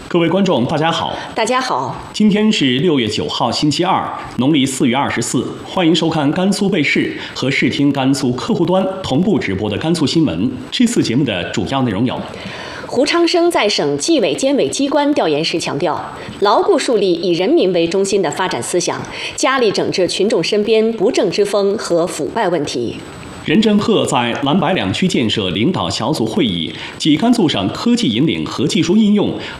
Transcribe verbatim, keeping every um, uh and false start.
各位观众，大家好。 大家好， 今天是六月九号，星期二，农历四月二十四。欢迎收看甘肃卫视和视听甘肃客户端同步直播的甘肃新闻。这次节目的主要内容有： 胡昌生在省纪委监委机关调研时强调，牢固树立以人民为中心的发展思想，加力整治群众身边不正之风和腐败问题。 任振赫在蓝白两区建设领导小组会议暨甘肃省科技引领和技术应用